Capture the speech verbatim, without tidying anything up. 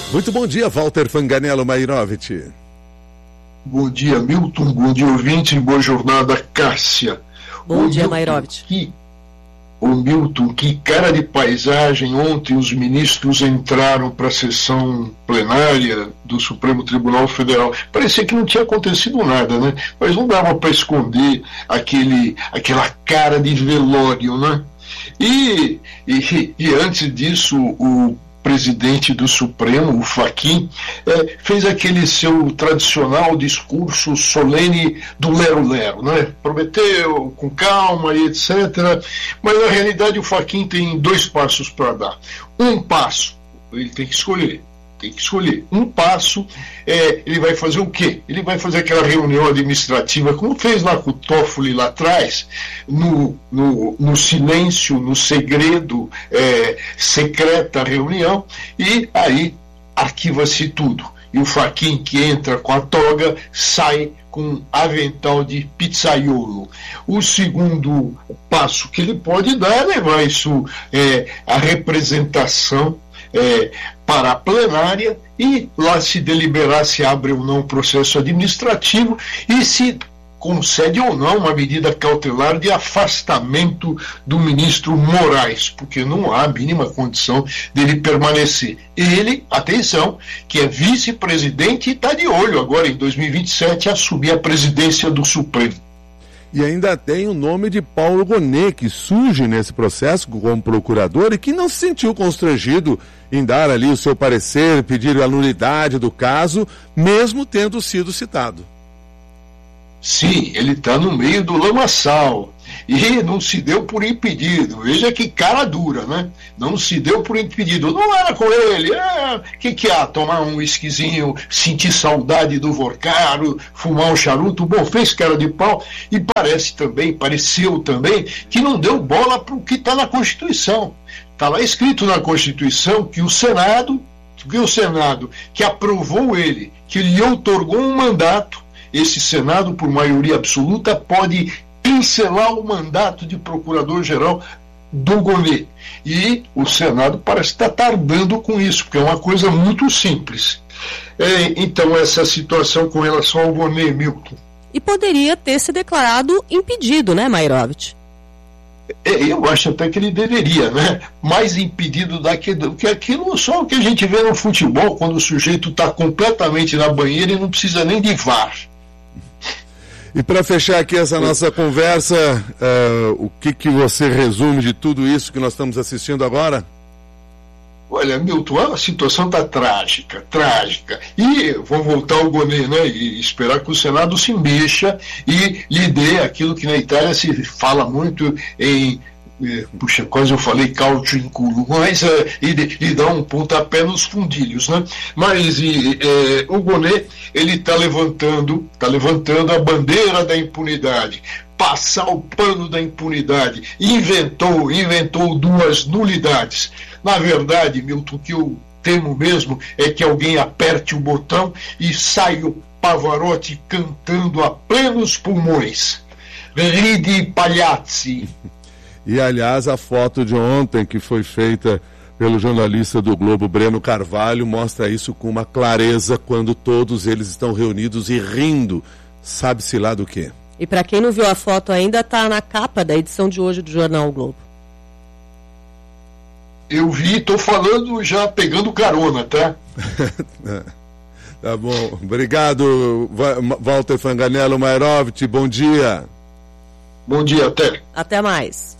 Muito bom dia, Walter Fanganello Mairovich. Bom dia, Milton. Bom dia, ouvinte. Boa jornada, Cássia. Bom Ô, dia, Mairovich. Que, ô, Milton, que cara de paisagem. Ontem os ministros entraram para a sessão plenária do Supremo Tribunal Federal. Parecia que não tinha acontecido nada, né? Mas não dava para esconder aquele, aquela cara de velório, né? E, e, e antes disso, o presidente do Supremo, o Fachin, é, fez aquele seu tradicional discurso solene do lero-lero, né? Prometeu com calma e etcétera. Mas na realidade o Fachin tem dois passos para dar. Um passo, ele tem que escolher. Tem que escolher. Um passo, é, ele vai fazer o quê? Ele vai fazer aquela reunião administrativa, como fez lá com o Toffoli lá atrás, no, no, no silêncio, no segredo, é, secreta reunião, e aí arquiva-se tudo. E o Fachin, que entra com a toga, sai com avental de pizzaiolo. O segundo passo que ele pode dar é levar isso, é, a representação É, para a plenária, e lá se deliberar se abre ou não processo administrativo e se concede ou não uma medida cautelar de afastamento do ministro Moraes, porque não há a mínima condição dele permanecer. Ele, atenção, que é vice-presidente e está de olho agora em dois mil e vinte e sete a assumir a presidência do Supremo. E ainda tem o nome de Paulo Gonet, que surge nesse processo como procurador e que não se sentiu constrangido em dar ali o seu parecer, pedir a nulidade do caso, mesmo tendo sido citado. Sim, ele está no meio do lamaçal e não se deu por impedido. Veja que cara dura, né? Não se deu por impedido. Não era com ele. O é, que que há? Tomar um whiskyzinho, sentir saudade do Vorcaro, fumar um charuto. Bom, fez cara de pau e parece também, pareceu também, que não deu bola para o que está na Constituição. Está lá escrito na Constituição que o Senado, que o Senado que aprovou ele, que lhe outorgou um mandato, esse Senado, por maioria absoluta, pode cancelar o mandato de procurador-geral do Gonet. E o Senado parece estar tardando com isso, porque é uma coisa muito simples. É, então, essa situação com relação ao Gonet, Milton. E poderia ter se declarado impedido, né, Mairovich? É, eu acho até que ele deveria, né? Mais impedido daquilo, que aquilo só o que a gente vê no futebol, quando o sujeito está completamente na banheira e não precisa nem de V A R. E para fechar aqui essa nossa conversa, uh, o que, que você resume de tudo isso que nós estamos assistindo agora? Olha, Milton, a situação está trágica, trágica. E vamos voltar ao Gonet, né? E esperar que o Senado se mexa e lhe dê aquilo que na Itália se fala muito em, eh, puxa, quase eu falei calcio in culo, mas eh, e lhe dá um pontapé nos fundilhos, né? Mas e, eh, o Gonet, ele está levantando, está levantando a bandeira da impunidade. Passar o pano da impunidade. Inventou, inventou duas nulidades. Na verdade, Milton, o que eu temo mesmo é que alguém aperte o botão e saia o Pavarotti cantando a plenos pulmões. Ridi Pagliazzi. E, aliás, a foto de ontem que foi feita pelo jornalista do Globo, Breno Carvalho, mostra isso com uma clareza quando todos eles estão reunidos e rindo. Sabe-se lá do quê? E para quem não viu a foto ainda, está na capa da edição de hoje do Jornal o Globo. Eu vi, estou falando já pegando carona, tá? Tá bom. Obrigado, Walter Fanganello Mairovich. Bom dia. Bom dia, até. Até mais.